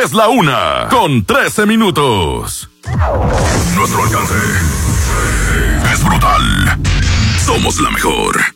Es la 1:13. Nuestro alcance es brutal. Somos la mejor.